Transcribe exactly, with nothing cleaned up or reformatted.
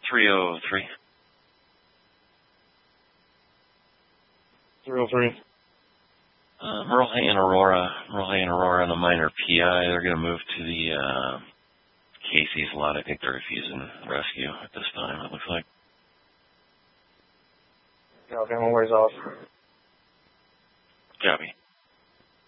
three oh three. three oh three. Uh, Merle Hay and Aurora, Merle Hay and Aurora and a minor P I. They're going to move to the uh, Casey's lot. I think they're refusing rescue at this time, it looks like. Okay, one ways off. Copy.